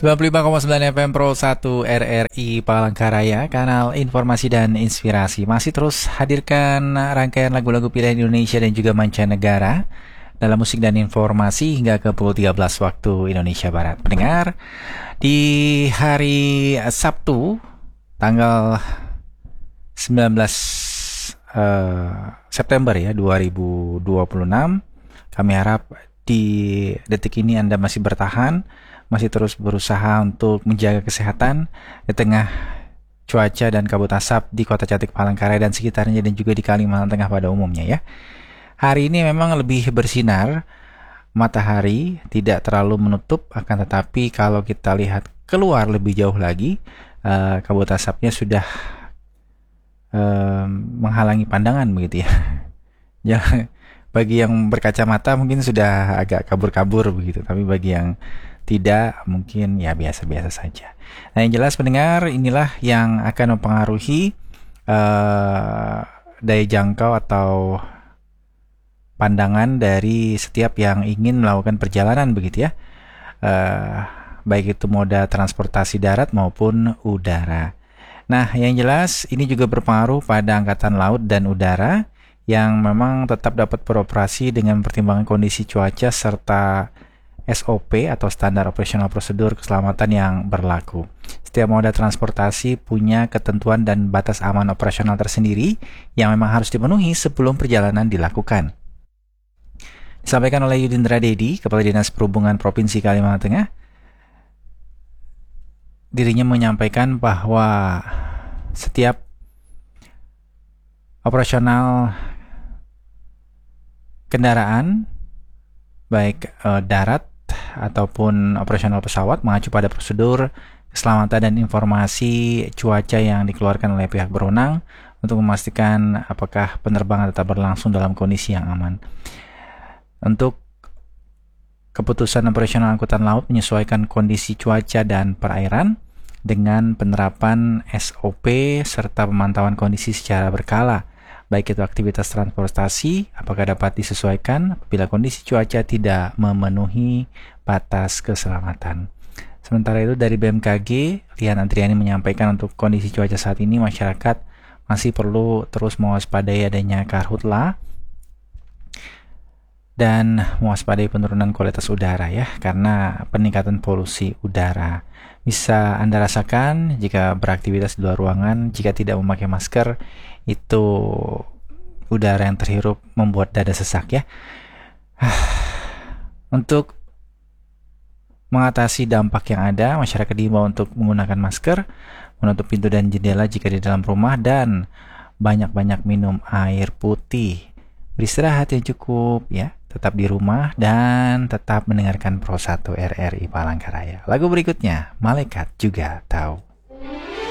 95,9 FM Pro 1 RRI Palangkaraya, kanal informasi dan inspirasi. Masih terus hadirkan rangkaian lagu-lagu pilihan Indonesia dan juga mancanegara dalam musik dan informasi hingga ke pukul 13 waktu Indonesia Barat. Pendengar, di hari Sabtu tanggal 19 September ya 2026, kami harap di detik ini Anda masih bertahan, masih terus berusaha untuk menjaga kesehatan di tengah cuaca dan kabut asap di Kota Cantik Palangkaraya dan sekitarnya, dan juga di Kalimantan Tengah pada umumnya ya. Hari ini memang lebih bersinar, matahari tidak terlalu menutup, akan tetapi kalau kita lihat keluar lebih jauh lagi, kabut asapnya sudah menghalangi pandangan begitu ya. Jangan, bagi yang berkacamata mungkin sudah agak kabur-kabur begitu, tapi bagi yang tidak mungkin ya biasa-biasa saja. Nah, yang jelas pendengar, inilah yang akan mempengaruhi daya jangkau atau pandangan dari setiap yang ingin melakukan perjalanan begitu ya, baik itu moda transportasi darat maupun udara. Nah, yang jelas ini juga berpengaruh pada angkatan laut dan udara yang memang tetap dapat beroperasi dengan pertimbangan kondisi cuaca serta SOP atau standar operasional prosedur keselamatan yang berlaku. Setiap moda transportasi punya ketentuan dan batas aman operasional tersendiri yang memang harus dipenuhi sebelum perjalanan dilakukan. Disampaikan oleh Yudindra Dedi, Kepala Dinas Perhubungan Provinsi Kalimantan Tengah. Dirinya menyampaikan bahwa setiap operasional kendaraan baik darat ataupun operasional pesawat mengacu pada prosedur keselamatan dan informasi cuaca yang dikeluarkan oleh pihak berwenang untuk memastikan apakah penerbangan tetap berlangsung dalam kondisi yang aman. Untuk keputusan operasional angkutan laut menyesuaikan kondisi cuaca dan perairan dengan penerapan SOP serta pemantauan kondisi secara berkala, baik itu aktivitas transportasi apakah dapat disesuaikan apabila kondisi cuaca tidak memenuhi batas keselamatan. Sementara itu dari BMKG, Lian Andriani menyampaikan untuk kondisi cuaca saat ini masyarakat masih perlu terus mewaspadai adanya karhutla dan mewaspadai penurunan kualitas udara ya, karena peningkatan polusi udara bisa Anda rasakan jika beraktivitas di luar ruangan. Jika tidak memakai masker, itu udara yang terhirup membuat dada sesak ya. Untuk mengatasi dampak yang ada, masyarakat diimbau untuk menggunakan masker, menutup pintu dan jendela jika di dalam rumah, dan banyak-banyak minum air putih. Beristirahat yang cukup ya, tetap di rumah dan tetap mendengarkan Pro 1 RRI Palangkaraya. Lagu berikutnya, Malaikat Juga Tahu.